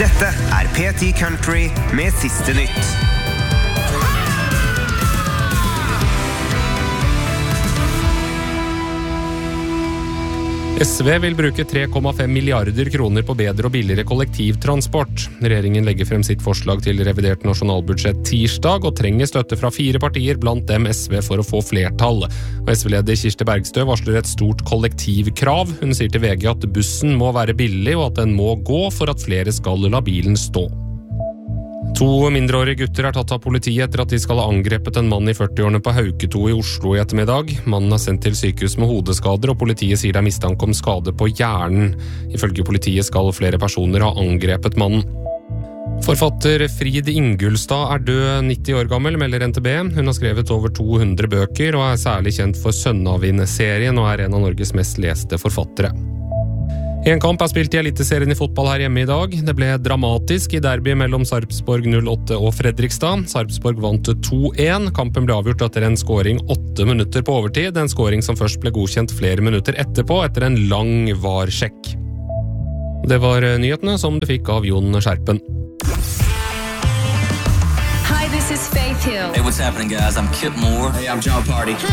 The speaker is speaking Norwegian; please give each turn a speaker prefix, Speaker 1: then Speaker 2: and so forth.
Speaker 1: Dette P10 Country med siste nytt.
Speaker 2: SV vil bruke 3,5 milliarder kroner på bedre og billigere kollektivtransport. Regjeringen legger frem sitt forslag til revidert nasjonalbudsjett tirsdag og trenger støtte fra 4 partier, blant dem SV, for å få flertall. Og SV-leder Kirsti Bergstø varsler et stort kollektivkrav. Hun sier til VG at bussen må være billig og at den må gå for at flere skal la bilen stå. 2 mindreårige gutter er tatt av politiet etter at de skal ha angrepet en mann i 40-årene på Hauketo i Oslo i ettermiddag. Mannen er sendt til sykehus med hodeskader, og politiet sier det er mistanke om skade på hjernen. Ifølge politiet skal flere personer ha angrepet mannen. Forfatter Frid Ingulstad er død, 90 år gammel, melder NTB. Hun har skrevet over 200 bøker og er særlig kjent for Sønnavind-serien og er en av Norges mest leste forfattere. En kamp er spilt i Eliteserien i fotball her hjemme i dag. Det ble dramatisk i derby mellom Sarpsborg 08 og Fredrikstad. Sarpsborg vant 2-1. Kampen ble avgjort etter en scoring 8 minutter på overtid. En scoring som først ble godkjent flere minutter etterpå, etter en lang VAR-sjekk. Det var nyhetene som du fikk av Jon Skjerpen.
Speaker 3: Hi, this is Faith Hill.
Speaker 4: Hey, what's happening, guys? I'm Kip Moore.
Speaker 3: Hey, I'm John Party.